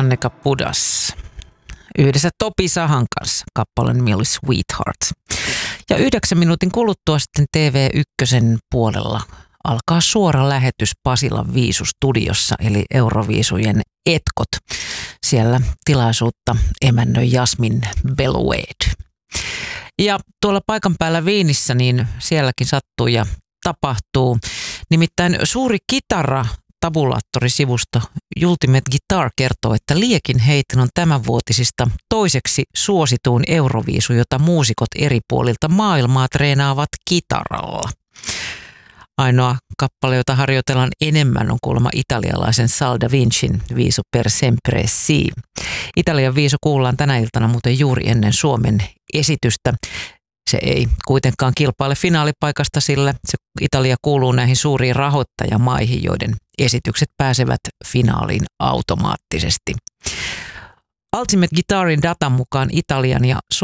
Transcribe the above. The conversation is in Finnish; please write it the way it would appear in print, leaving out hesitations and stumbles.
Anneka Pudas yhdessä Topi Sahan kanssa. Kappaleen nimi oli Sweetheart. Ja 9 minuutin kuluttua sitten TV1 puolella alkaa suora lähetys Pasilan Viisu-studiossa, eli Euroviisujen etkot. Siellä tilaisuutta emännöi Jasmin Beloued. Ja tuolla paikan päällä Viinissä, niin sielläkin sattuu ja tapahtuu. Nimittäin suuri kitara tabulaattorisivusto Ultimate Guitar kertoo, että Liekin heitin on tämänvuotisista toiseksi suosituin Euroviisu, jota muusikot eri puolilta maailmaa treenaavat kitaralla. Ainoa kappale, jota harjoitellaan enemmän, on kuulemma italialaisen Sal da Vincin Viisu per sempre si. Italian viisu kuullaan tänä iltana muuten juuri ennen Suomen esitystä. Se ei kuitenkaan kilpaile finaalipaikasta, sillä Italia kuuluu näihin suuriin rahoittajamaihin, joiden esitykset pääsevät finaaliin automaattisesti. Ultimate Guitarin datan mukaan Italian ja